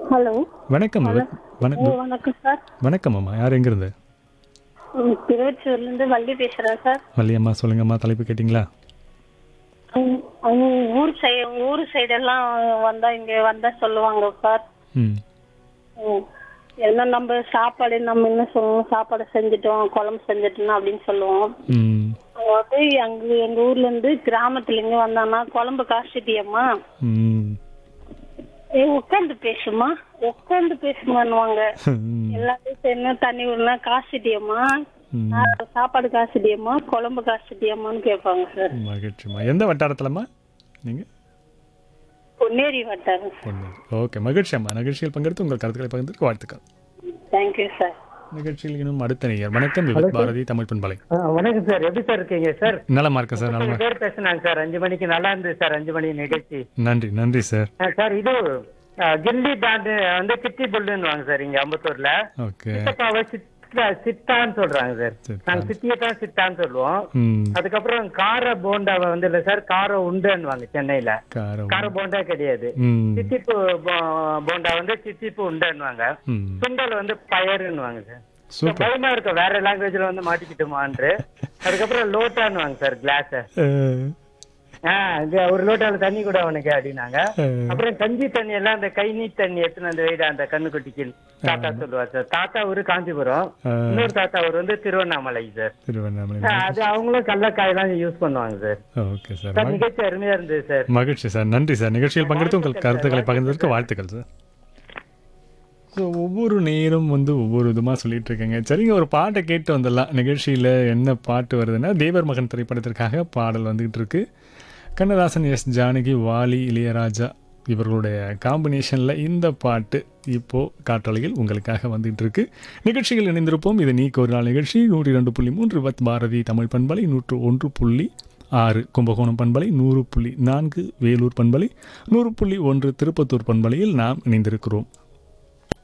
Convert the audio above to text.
Hello. வணக்கம். Hello. வணக்கம். வணக்கம் சார். வணக்கம் அம்மா. யார் எங்கிருந்து? திருவச்சூர்லேருந்து வள்ளி பேசுகிறேன் சார். வள்ளியம்மா சொல்லுங்கம்மா. தலைப்பு கேட்டிங்களா? அவங்க ஊர் சைடெல்லாம் வந்தால் இங்கே வந்தால் சொல்லுவாங்க சார். ம் ம். எல்லாம் நம்ம சாப்பாடு நம்ம என்ன சொல்லுவோம், சாப்பாடு செஞ்சுட்டோம், குழம்பு செஞ்சுட்டோம் அப்படின்னு சொல்லுவோம். ம் அதாவது எங்கள் ஊர்லேருந்து கிராமத்துல இங்கே வந்தாங்கன்னா குழம்பு காய்ச்சிட்டியம்மா, ம் உட்காந்து பேசுமா, உட்காந்து பேசுமான்னுவாங்க. ம் எல்லாரும் சேர்ந்து தண்ணி விடனா காய்ச்சிட்டியம்மா, சாப்பாடு காய்ச்சிட்டியம்மா, குழம்பு காய்ச்சிட்டியம்மான்னு கேட்பாங்க சார். மகிழ்ச்சிம்மா. எந்த வட்டாரத்துலம்மா நீங்கள்? பொன்னேரி வட்டாரம். பொண்ணு. ஓகே, மகிழ்ச்சியம்மா. நிகழ்ச்சியில் பங்கெடுத்து உங்கள் கருத்துக்களை பகிர்ந்ததுக்கு வாழ்த்துக்கள். Thank you sir. நிகழ்ச்சியில் இன்னும் அடுத்த நேயர். வணக்கம். விவேக் பாரதி தமிழ் பண்பலை. வணக்கம் சார். எப்படி சார் இருக்கீங்க சார்? நலமா இருக்கேன் சார். நலமா. பேர் பேசினாங்க சார். 5 மணிக்கு நல்லா இருந்தது சார். 5 மணி நிகழ்ச்சி. நன்றி நன்றி சார். சார் இது கில்லி பேண்ட் வந்து கிட்டி புல்லுன்னு வாங்க சார் இங்க அம்பத்தூர்ல. ஓகே. சித்தப்பாவை சித்தான்னு சொல்றாங்க சார். சித்தான். நாங்க சித்தியை தான் சித்தான்னு சொல்லுவோம். ம் அதுக்கப்புறம் கார போண்டாவை வந்து இல்ல சார், கார உண்டுன்னு வாங்க சென்னையில. காரம். கார போண்டா கிடையாது. ம் சித்திப்பு போண்டா வந்து சித்திப்பு உண்டுன்னு வாங்க. ம் சுண்டல் வந்து பயருன்னு வாங்க சார். சூப்பர். பயமா இருக்கும் வேற லாங்குவேஜ்ல வந்து மாட்டிக்கிட்டுமான்னு. அதுக்கப்புறம் லோட்டான்னு வாங்க சார் கிளாஸ். ஒரு லோட்டால தண்ணி கூட அவனுக்கு அப்படின்னாங்க. அப்புறம் கஞ்சி தண்ணி எல்லாம் அந்த கை நீட் தண்ணி எடுத்துன்னு அந்த வீடு அந்த கண்ணுக்குட்டிக்கு தாத்தா சொல்லுவார் சார். தாத்தா ஒரு காஞ்சிபுரம், இன்னொரு தாத்தா ஒரு வந்து திருவண்ணாமலை சார். திருவண்ணாமலை. அது அவங்களும் கடலக்காயெல்லாம் யூஸ் பண்ணுவாங்க சார். Okay sir. சார் நிகழ்ச்சி அருமையா இருந்தது சார். மகிழ்ச்சி சார். நன்றி சார். நிகழ்ச்சியில் பங்கெடுத்து உங்கள் கருத்துக்களை பகிர்ந்ததற்கு வாழ்த்துக்கள் சார். ஸோ ஒவ்வொரு நேரம் வந்து ஒவ்வொரு விதமாக சொல்லிட்டு இருக்கேங்க. சரிங்க, ஒரு பாட்டை கேட்டு வந்துடலாம். நிகழ்ச்சியில் என்ன பாட்டு வருதுன்னா, தேவர் மகன் திரைப்படத்திற்காக பாடல் வந்துகிட்டு இருக்கு. கண்ணதாசன், எஸ் ஜானகி, வாலி, இளையராஜா இவர்களுடைய காம்பினேஷனில் இந்த பாட்டு இப்போது காற்றலையில் உங்களுக்காக வந்துகிட்டு இருக்கு. நிகழ்ச்சிகள் இணைந்திருப்போம். இது நீக்கு ஒரு நாள் நிகழ்ச்சி. 102.3 வித் பாரதி தமிழ் பண்பலை, 101.6 கும்பகோணம் பண்பலை, 100.4 வேலூர் பண்பலை, 100.1 திருப்பத்தூர் பண்பலையில் நாம் இணைந்திருக்கிறோம்.